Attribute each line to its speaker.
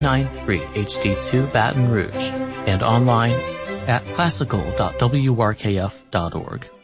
Speaker 1: 93 HD2 Baton Rouge and online at classical.wrkf.org.